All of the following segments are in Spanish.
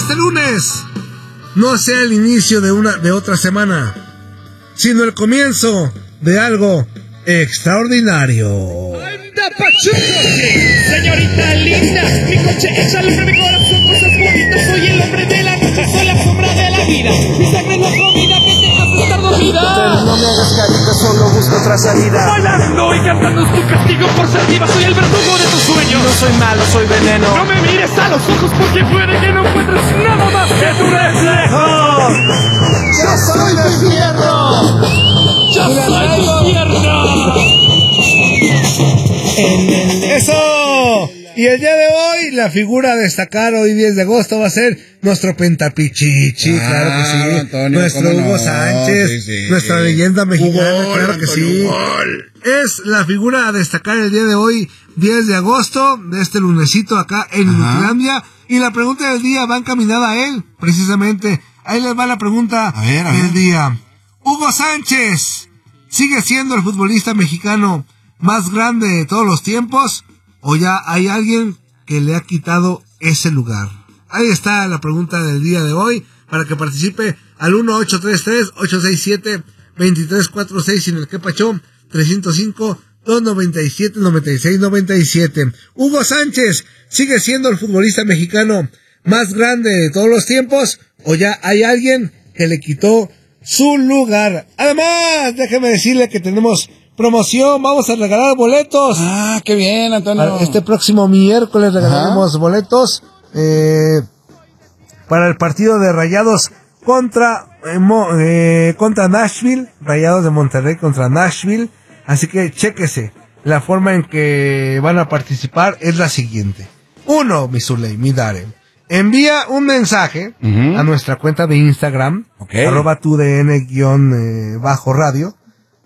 este lunes no sea el inicio de otra semana, sino el comienzo de algo extraordinario. ¡Anda, Pachuco! Señorita linda, mi coche echa alegre mi corazón, cosas bonitas. Soy el hombre de la noche, soy la sombra de la vida. Mi sangre es la comida que te hace estar dormida. Pero no me hagas carita, solo busco otra salida. Bailando y cantando es tu castigo por ser viva. Soy el verdugo de tus sueños. No soy malo, soy veneno. No me mires a los ojos porque puede que no encuentres nada más que tu reflejo. ¡Yo soy el infierno! ¡Yo soy el infierno! ¡Eso! Y el día de hoy, la figura a destacar hoy 10 de agosto va a ser nuestro Pentapichichi, claro que sí. Antonio, nuestro Hugo no? Sánchez, Sí. nuestra leyenda mexicana, claro que Antonio, sí. gol. Es la figura a destacar el día de hoy, 10 de agosto, de este lunesito acá en Inutilandia. Y la pregunta del día va encaminada a él, precisamente. Ahí les va la pregunta del día. Hugo Sánchez, ¿sigue siendo el futbolista mexicano más grande de todos los tiempos? ¿O ya hay alguien que le ha quitado ese lugar? Ahí está la pregunta del día de hoy, para que participe al 1-833-867-2346 en el que pachó 305-297-9697. Hugo Sánchez, ¿sigue siendo el futbolista mexicano más grande de todos los tiempos? ¿O ya hay alguien que le quitó su lugar? Además, déjeme decirle que tenemos promoción, vamos a regalar boletos. Ah, qué bien, Antonio. Este próximo miércoles regalaremos boletos para el partido de Rayados contra Nashville, Rayados de Monterrey contra Nashville. Así que chéquese, la forma en que van a participar es la siguiente. 1, mi Zuley, mi Dare, envía un mensaje a nuestra cuenta de Instagram, @tudn_radio,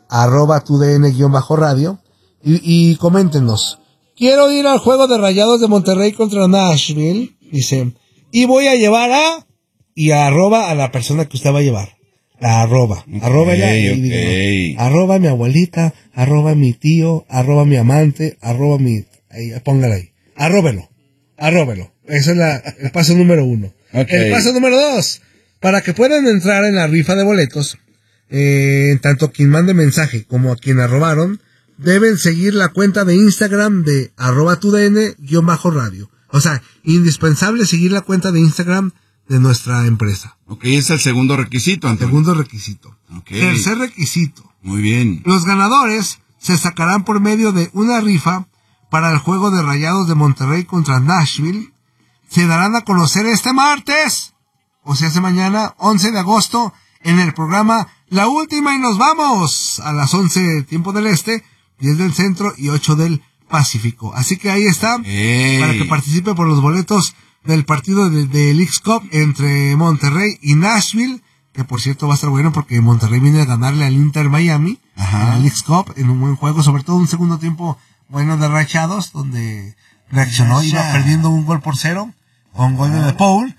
@tudn_radio, y coméntenos. Quiero ir al juego de Rayados de Monterrey contra Nashville, dice, y voy a llevar y arroba a la persona que usted va a llevar. La arroba. Arróbela y diga, arroba mi abuelita, arroba mi tío, arroba mi amante, arroba mi... Ahí, póngala ahí. Arróbelo. Ese es el paso número 1. El paso número 2. Para que puedan entrar en la rifa de boletos, tanto quien mande mensaje como a quien arrobaron, deben seguir la cuenta de Instagram de @tudn_radio. O sea, indispensable seguir la cuenta de Instagram de nuestra empresa. Ok, es el segundo requisito, Antonio. Segundo requisito. Okay. Tercer requisito. Muy bien. Los ganadores se sacarán por medio de una rifa para el juego de Rayados de Monterrey contra Nashville. Se darán a conocer este martes, o sea, mañana, 11 de agosto, en el programa La Última y Nos Vamos, a las 11 tiempo del este, 10 del centro y 8 del Pacífico. Así que ahí está, para que participe por los boletos del partido de Leagues Cup entre Monterrey y Nashville, que por cierto va a estar bueno porque Monterrey viene a ganarle al Inter Miami en la Leagues Cup en un buen juego, sobre todo un segundo tiempo bueno de Rayados, donde reaccionó, iba perdiendo 1-0 con gol de Paul.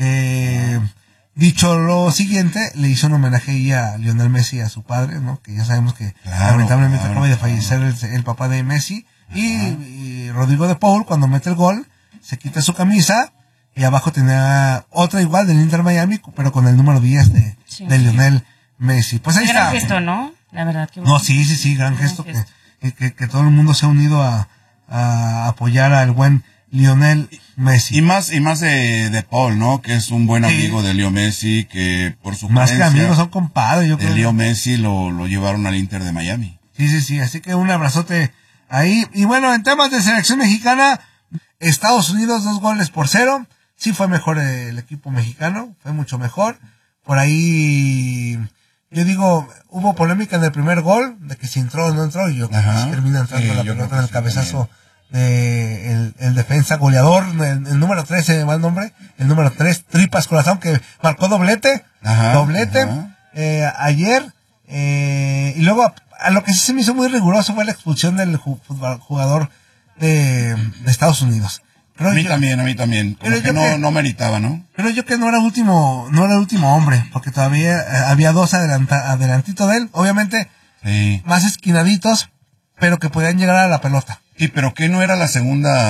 Dicho lo siguiente, le hizo un homenaje ahí a Lionel Messi, a su padre, ¿no? Que ya sabemos que lamentablemente acaba de fallecer el papá de Messi. Y Rodrigo de Paul, cuando mete el gol, se quita su camisa y abajo tenía otra igual del Inter Miami, pero con el número 10 de Lionel Messi. Pues ahí está. Gran gesto, ¿no? La verdad que no, sí, gran gesto. Que todo el mundo se ha unido a apoyar al buen Lionel Messi. Y más de Paul, ¿no? Que es un buen amigo de Leo Messi, que por su más que amigos, son compadres, yo creo. Leo Messi lo llevaron al Inter de Miami. Sí, así que un abrazote ahí. Y bueno, en temas de selección mexicana, Estados Unidos 2-0. Sí fue mejor el equipo mexicano, fue mucho mejor. Por ahí, yo digo, hubo polémica en el primer gol, de que si entró o no entró, y yo creo que termina entrando la pelota en el cabezazo de el defensa goleador, el número 3, se llama el nombre, el número 3, Tripas Corazón, que marcó doblete, ayer, y luego, a lo que sí se me hizo muy riguroso fue la expulsión del jugador de Estados Unidos. Pero a mí también. Como que no meritaba, ¿no? Pero yo que no era el último hombre, porque todavía había dos adelantito de él, obviamente, más esquinaditos, pero que podían llegar a la pelota. Sí, pero que no era la segunda